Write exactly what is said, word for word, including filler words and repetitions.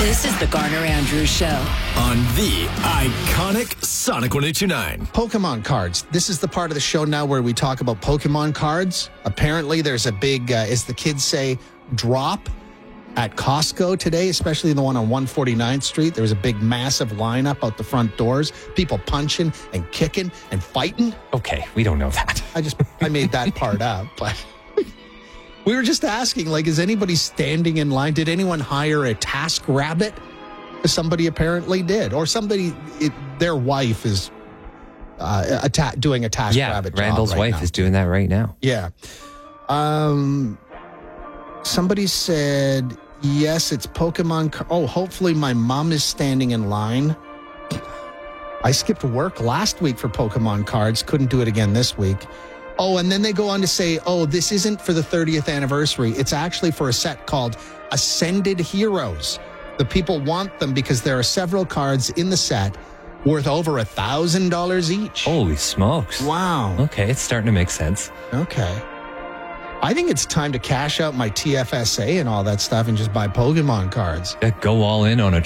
This is the Garner Andrews Show on the iconic Sonic one eighty-nine. Pokemon cards. This is the part of the show now where we talk about Pokemon cards. Apparently, there's a big, uh, as the kids say, drop at Costco today, especially the one on one forty-ninth Street. There was a big, massive lineup out the front doors. People punching and kicking and fighting. Okay, we don't know that. I just, I made that part up, but we were just asking, like, is anybody standing in line? Did anyone hire a task rabbit? Somebody apparently did. Or somebody, it, their wife is uh, a ta- doing a task yeah, rabbit Randall's job right wife now. is doing that right now. Yeah. Um, somebody said, yes, it's Pokemon. Car- oh, hopefully my mom is standing in line. I skipped work last week for Pokemon cards. Couldn't do it again this week. Oh, and then they go on to say, oh, this isn't for the thirtieth anniversary. It's actually for a set called Ascended Heroes. The people want them because there are several cards in the set worth over a thousand dollars each. Holy smokes. Wow. Okay, it's starting to make sense. Okay. I think it's time to cash out my T F S A and all that stuff and just buy Pokemon cards. Go all in on a